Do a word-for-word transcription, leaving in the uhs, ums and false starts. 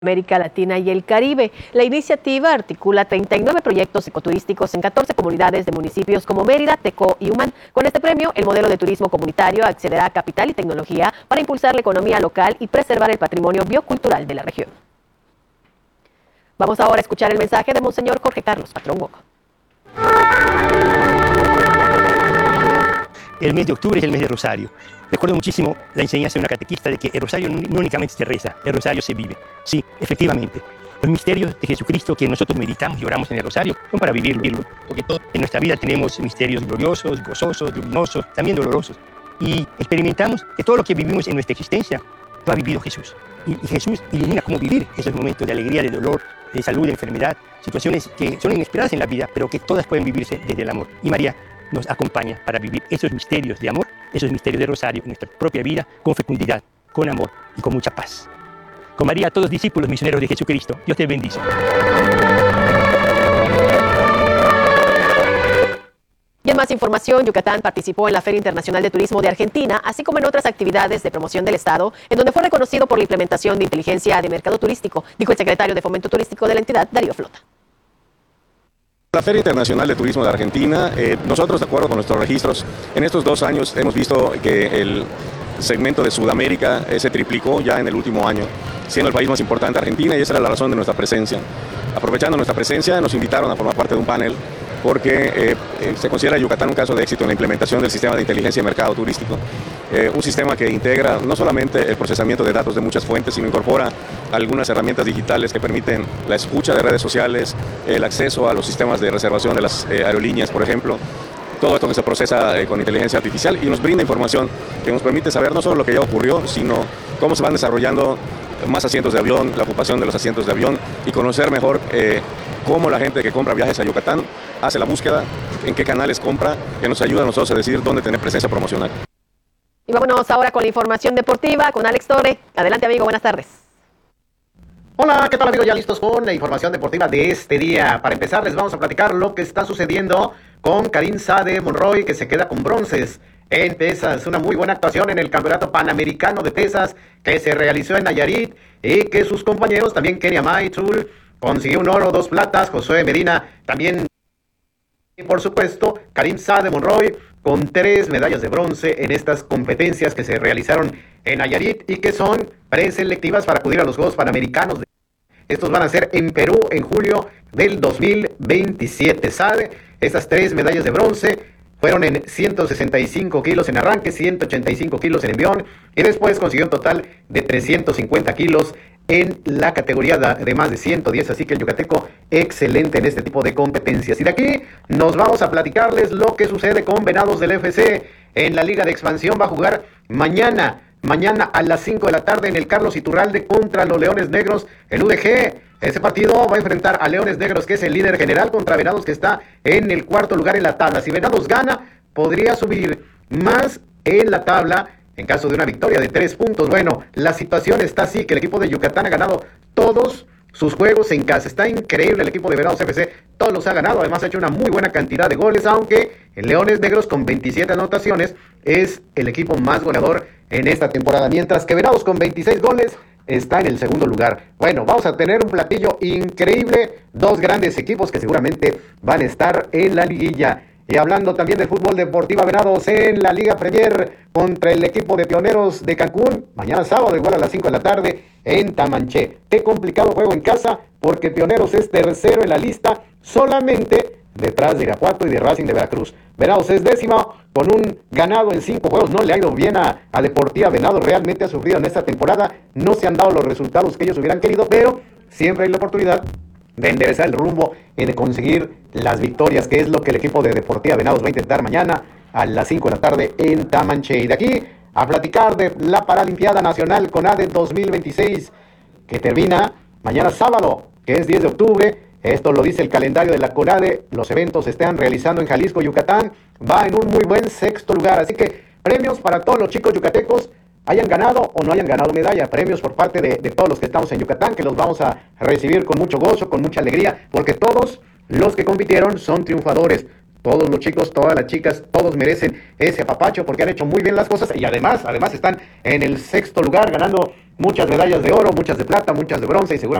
América Latina y el Caribe. La iniciativa articula treinta y nueve proyectos ecoturísticos en catorce comunidades de municipios como Mérida, Tecó y Humán. Con este premio, el modelo de turismo comunitario accederá a capital y tecnología para impulsar la economía local y preservar el patrimonio biocultural de la región. Vamos ahora a escuchar el mensaje de Monseñor Jorge Carlos Patrón Huoco. El mes de octubre es el mes de Rosario. Recuerdo muchísimo la enseñanza de una catequista de que el Rosario no únicamente se reza, el Rosario se vive. Sí, efectivamente, los misterios de Jesucristo que nosotros meditamos y oramos en el Rosario son para vivirlo, porque todos en nuestra vida tenemos misterios gloriosos, gozosos, luminosos, también dolorosos. Y experimentamos que todo lo que vivimos en nuestra existencia lo ha vivido Jesús. Y, y Jesús ilumina cómo vivir esos momentos de alegría, de dolor, de salud, de enfermedad, situaciones que son inesperadas en la vida, pero que todas pueden vivirse desde el amor. Y María nos acompaña para vivir esos misterios de amor, esos misterios de Rosario en nuestra propia vida, con fecundidad, con amor y con mucha paz. Con María, a todos discípulos misioneros de Jesucristo, Dios te bendice. Y en más información, Yucatán participó en la Feria Internacional de Turismo de Argentina, así como en otras actividades de promoción del Estado, en donde fue reconocido por la implementación de inteligencia de mercado turístico, dijo el secretario de Fomento Turístico de la entidad, Darío Flota. La Feria Internacional de Turismo de Argentina, eh, nosotros de acuerdo con nuestros registros, en estos dos años hemos visto que el segmento de Sudamérica eh, se triplicó ya en el último año, siendo el país más importante Argentina, y esa era la razón de nuestra presencia. Aprovechando nuestra presencia, nos invitaron a formar parte de un panel porque eh, eh, se considera Yucatán un caso de éxito en la implementación del sistema de inteligencia de mercado turístico. Eh, un sistema que integra no solamente el procesamiento de datos de muchas fuentes, sino incorpora algunas herramientas digitales que permiten la escucha de redes sociales, el acceso a los sistemas de reservación de las eh, aerolíneas, por ejemplo. Todo esto que se procesa eh, con inteligencia artificial y nos brinda información que nos permite saber no solo lo que ya ocurrió, sino cómo se van desarrollando más asientos de avión, la ocupación de los asientos de avión y conocer mejor eh, cómo la gente que compra viajes a Yucatán hace la búsqueda, en qué canales compra, que nos ayuda a nosotros a decidir dónde tener presencia promocional. Y vámonos ahora con la información deportiva con Alex Torre. Adelante, amigo, buenas tardes. Hola, ¿qué tal, amigos? Ya listos con la información deportiva de este día. Para empezar, les vamos a platicar lo que está sucediendo con Karim Sade Monroy, que se queda con bronces en pesas. Una muy buena actuación en el Campeonato Panamericano de Pesas que se realizó en Nayarit y que sus compañeros, también Kenia Maitul, consiguió un oro, dos platas, Josué Medina también. Y por supuesto, Karim Sade Monroy con tres medallas de bronce en estas competencias que se realizaron en Nayarit y que son preselectivas para acudir a los Juegos Panamericanos. Estos van a ser en Perú en julio del dos mil veintisiete. Sade, estas tres medallas de bronce fueron en ciento sesenta y cinco kilos en arranque, ciento ochenta y cinco kilos en envión y después consiguió un total de trescientos cincuenta kilos en la categoría de más de ciento diez, así que el yucateco excelente en este tipo de competencias. Y de aquí nos vamos a platicarles lo que sucede con Venados del F C en la Liga de Expansión. Va a jugar mañana, mañana a las cinco de la tarde en el Carlos Iturralde contra los Leones Negros, el U D G. Ese partido va a enfrentar a Leones Negros, que es el líder general, contra Venados, que está en el cuarto lugar en la tabla. Si Venados gana, podría subir más en la tabla en caso de una victoria de tres puntos. Bueno, la situación está así, que el equipo de Yucatán ha ganado todos sus juegos en casa. Está increíble el equipo de Venados F C, todos los ha ganado, además ha hecho una muy buena cantidad de goles, aunque el Leones Negros con veintisiete anotaciones es el equipo más goleador en esta temporada, mientras que Venados con veintiséis goles está en el segundo lugar. Bueno, vamos a tener un platillo increíble, dos grandes equipos que seguramente van a estar en la liguilla. Y hablando también del fútbol deportivo, Venados en la Liga Premier contra el equipo de Pioneros de Cancún, mañana sábado igual a las cinco de la tarde en Tamanché. Qué complicado juego en casa porque Pioneros es tercero en la lista, solamente detrás de Irapuato y de Racing de Veracruz. Venados es décimo con un ganado en cinco juegos. No le ha ido bien a, a Deportiva Venados, realmente ha sufrido en esta temporada. No se han dado los resultados que ellos hubieran querido, pero siempre hay la oportunidad de enderezar el rumbo y de conseguir las victorias, que es lo que el equipo de Deportiva Venados va a intentar mañana a las cinco de la tarde en Tamanché. Y de aquí a platicar de la Paralimpiada Nacional CONADE dos mil veintiséis, que termina mañana sábado, que es diez de octubre. Esto lo dice el calendario de la CONADE. Los eventos se están realizando en Jalisco, Yucatán. Va en un muy buen sexto lugar, así que premios para todos los chicos yucatecos, hayan ganado o no hayan ganado medalla, premios por parte de, de todos los que estamos en Yucatán, que los vamos a recibir con mucho gozo, con mucha alegría, porque todos los que compitieron son triunfadores, todos los chicos, todas las chicas, todos merecen ese apapacho porque han hecho muy bien las cosas y además, además están en el sexto lugar ganando muchas medallas de oro, muchas de plata, muchas de bronce y seguramente